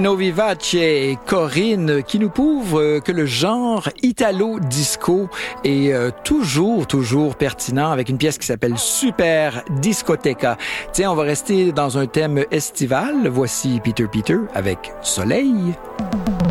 No Vivace et Corinne qui nous prouvent que le genre italo-disco est toujours pertinent avec une pièce qui s'appelle Super Discoteca. Tiens, on va rester dans un thème estival. Voici Peter avec Soleil.